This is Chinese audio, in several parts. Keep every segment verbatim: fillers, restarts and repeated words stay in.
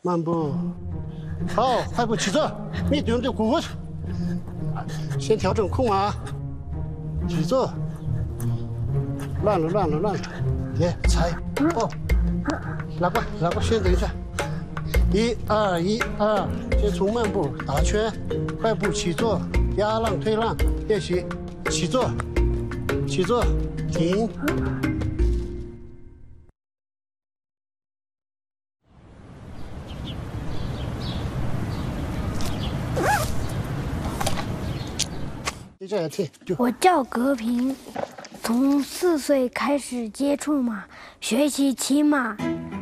慢步。好，快步起坐，密度就过去。先调整空啊，起坐。乱了，乱了，乱了。耶，踩。哦，拿过，拿过，先等一下。一二一二，先从慢步打圈，快步起坐，压浪推浪练习。起坐，起坐，停。 我叫格平，从四岁开始接触马，学习骑马。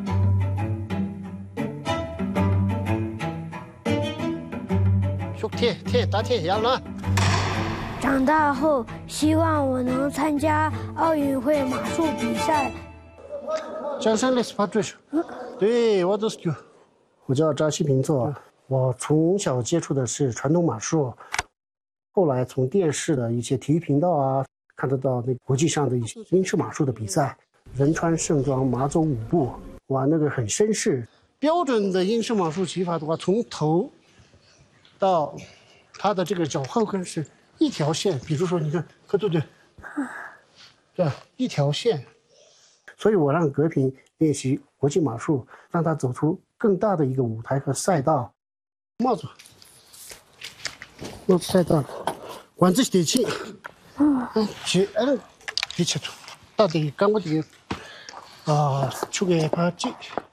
胸贴贴打贴压了。 长大后，希望我能参加奥运会马术比赛。 江山历史爬追手，对我都是有。我叫张西平作，我从小接触的是传统马术。后来从电视的一些体育频道啊，看得到那国际上的一些英式马术的比赛，人穿盛装，马走五步，哇，那个很绅士。标准的英式马术骑法的话，从头到它的这个脚后跟是一条线，比如说你看，看对不对？对，一条线。所以我让格平练习国际马术，让他走出更大的一个舞台和赛道。帽子。帽子赛道，管子提起，嗯，去，嗯，提起头，到底跟我这个啊，出个拍机。